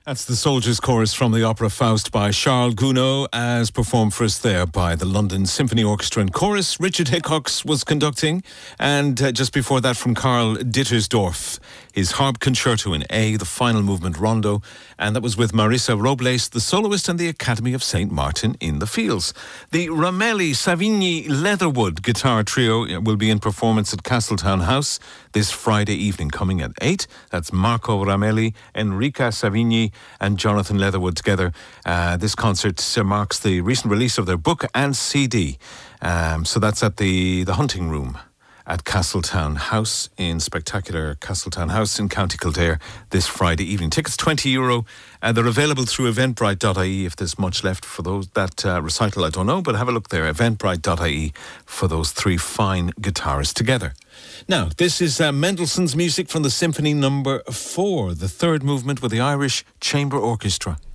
That's the Soldiers' Chorus from the opera Faust by Charles Gounod, as performed for us there by the London Symphony Orchestra and Chorus. Richard Hickox was conducting, and just before that from Karl Dittersdorf, his harp concerto in A, the final movement rondo, and that was with Marisa Robles, the soloist, and the Academy of St. Martin in the Fields. The Ramelli Savigny Leatherwood guitar trio will be in performance at Castletown House this Friday evening, coming at 8. That's Marco Ramelli, Enrica Savigny, and Jonathan Leatherwood together. This concert marks the recent release of their book and CD. So that's at the Hunting Room at Castletown House, in spectacular Castletown House in County Kildare this Friday evening. Tickets €20. They're available through eventbrite.ie if there's much left for those. That recital, I don't know, but have a look there, eventbrite.ie, for those three fine guitarists together. Now, this is Mendelssohn's music from the Symphony No. 4, the third movement with the Irish Chamber Orchestra.